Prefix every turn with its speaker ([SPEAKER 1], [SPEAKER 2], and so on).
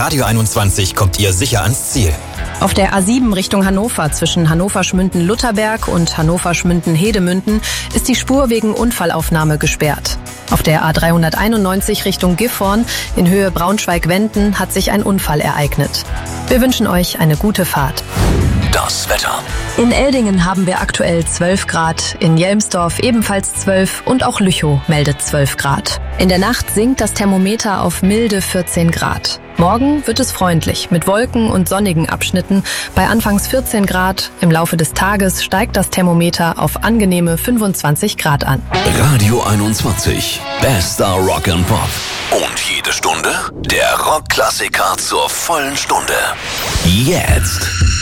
[SPEAKER 1] Radio 21 kommt ihr sicher ans Ziel.
[SPEAKER 2] Auf der A7 Richtung Hannover zwischen Hannover-Schmünden-Lutterberg und Hannover-Schmünden-Hedemünden ist die Spur wegen Unfallaufnahme gesperrt. Auf der A391 Richtung Gifhorn in Höhe Braunschweig-Wenden hat sich ein Unfall ereignet. Wir wünschen euch eine gute Fahrt.
[SPEAKER 3] Das Wetter.
[SPEAKER 2] In Eldingen haben wir aktuell 12 Grad, in Jelmsdorf ebenfalls 12 und auch Lüchow meldet 12 Grad. In der Nacht sinkt das Thermometer auf milde 14 Grad. Morgen wird es freundlich mit Wolken und sonnigen Abschnitten bei anfangs 14 Grad. Im Laufe des Tages steigt das Thermometer auf angenehme 25 Grad an.
[SPEAKER 3] Radio 21. Bester Rock and Pop. Und jede Stunde der Rockklassiker zur vollen Stunde. Jetzt.